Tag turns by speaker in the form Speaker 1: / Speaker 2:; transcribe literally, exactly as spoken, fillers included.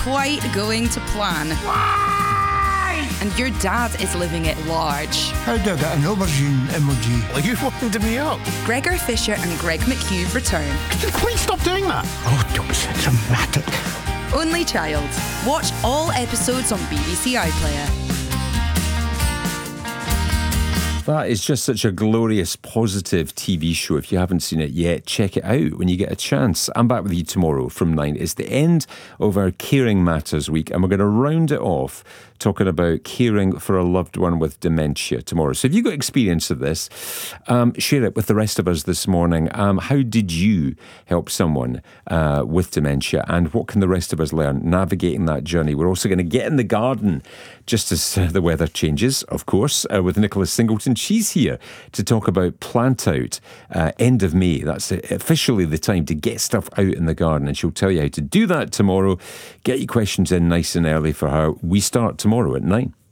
Speaker 1: quite going to plan.
Speaker 2: Why?
Speaker 1: And your dad is living it large.
Speaker 2: How do I get an aubergine emoji?
Speaker 3: Well, you wound me up.
Speaker 1: Gregor Fisher and Greg McHugh return.
Speaker 3: Could you please stop doing that?
Speaker 2: Oh, don't be so dramatic.
Speaker 1: Only Child. Watch all episodes on B B C iPlayer.
Speaker 4: That is just such a glorious, positive T V show. If you haven't seen it yet, check it out when you get a chance. I'm back with you tomorrow from nine. It's the end of our Caring Matters week, and we're going to round it off talking about caring for a loved one with dementia tomorrow. So if you've got experience of this, um, share it with the rest of us this morning. Um, how did you help someone uh, with dementia, and what can the rest of us learn navigating that journey? We're also going to get in the garden just as uh, the weather changes, of course, uh, with Nicola Singleton. She's here to talk about Plant Out, uh, end of May. That's officially the time to get stuff out in the garden, and she'll tell you how to do that tomorrow. Get your questions in nice and early for her. We start tomorrow at nine.